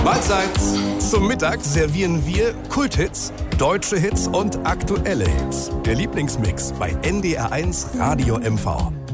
Mahlzeit! Zum Mittag servieren wir Kulthits, deutsche Hits und aktuelle Hits. Der Lieblingsmix bei NDR1 Radio MV.